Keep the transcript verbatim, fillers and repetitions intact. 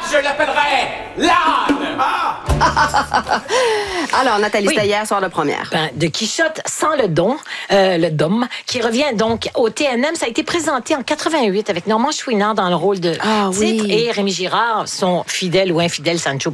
je l'appellerai l'âne. Ah! Alors, Nathalie, Oui. c'était hier soir de première. Ben, de Quichotte sans le don, euh, le dôme, qui revient donc au T N M. Ça a été présenté en quatre-vingt-huit avec Normand Chouinard dans le rôle de Ah, titre oui. et Rémi Girard, son fidèle ou infidèle Sancho